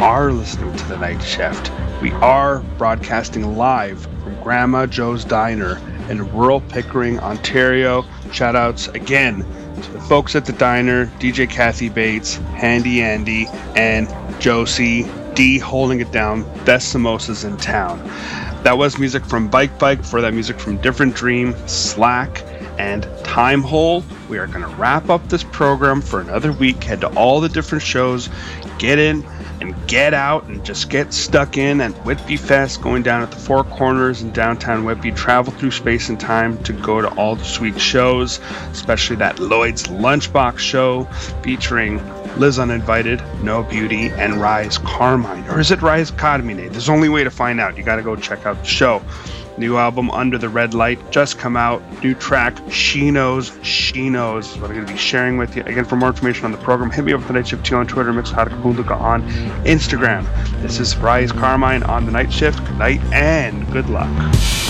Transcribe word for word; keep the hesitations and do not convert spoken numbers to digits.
are listening to The Night Shift. We are broadcasting live from Grandma Joe's Diner in rural Pickering, Ontario. Shout outs again to the folks at the diner, D J Kathy Bates, Handy Andy, and Josie D holding it down. Best samosas in town. That was music from Bike Bike. For that, music from Different Dream, Slack, and Time Hole. We are going to wrap up this program for another week. Head to all the different shows. Get in and get out and just get stuck in at Whitby Fest, going down at the Four Corners in downtown Whitby. Travel through space and time to go to all the sweet shows, especially that Lloyd's Lunchbox show featuring Liz Uninvited, No Beauty, and Rise Carmine. Or is it Rise Carmine? There's only way to find out. You got to go check out the show. New album, Under the Red Light, just come out. New track, She Knows, She Knows, is what I'm going to be sharing with you. Again, for more information on the program, hit me up at The Night Shift two on Twitter, Mixhadakabunduka on Instagram. This is Rise Carmine on The Night Shift. Good night and good luck.